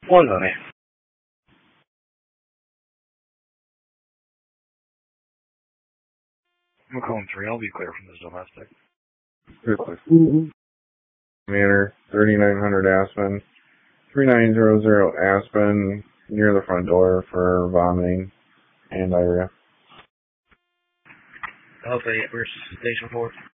One moment. I'm calling 3. I'll be clear from this domestic. Manor, 3900 Aspen, 3900 Aspen, near the front door for vomiting and diarrhea. Okay, where's station 4?